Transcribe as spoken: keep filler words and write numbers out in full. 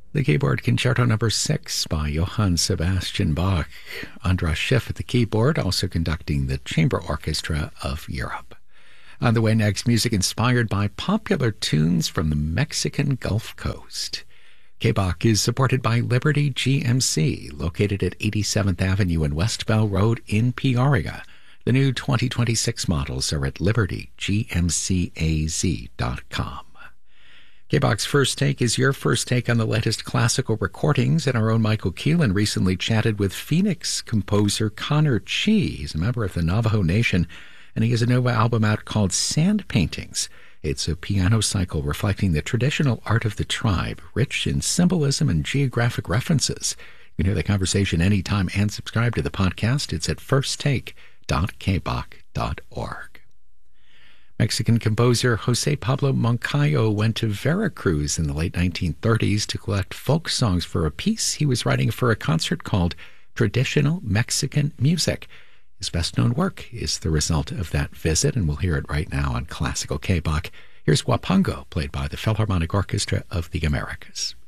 The keyboard concerto number six by Johann Sebastian Bach. Andras Schiff at the keyboard, also conducting the Chamber Orchestra of Europe. On the way next, music inspired by popular tunes from the Mexican Gulf Coast. K-Bach is supported by Liberty G M C, located at eighty-seventh Avenue and West Bell Road in Peoria. The new twenty twenty-six models are at liberty g m c a z dot com. K-Bach's First Take is your first take on the latest classical recordings, and our own Michael Keelan recently chatted with Phoenix composer Connor Chee. He's a member of the Navajo Nation, and he has a new album out called Sand Paintings. It's a piano cycle reflecting the traditional art of the tribe, rich in symbolism and geographic references. You can hear the conversation anytime and subscribe to the podcast. It's at first take dot k bach dot org. Mexican composer Jose Pablo Moncayo went to Veracruz in the late nineteen thirties to collect folk songs for a piece he was writing for a concert called Traditional Mexican Music. His best-known work is the result of that visit, and we'll hear it right now on Classical K-Bach. Here's Huapango, played by the Philharmonic Orchestra of the Americas.